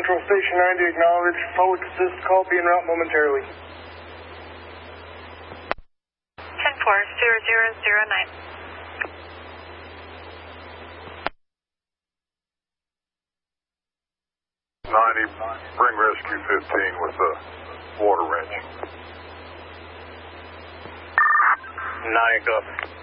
Central Station 90, acknowledge. Public assist call being route momentarily. 10-4, 0009. 90, bring rescue 15 with the water wrench. 9 up.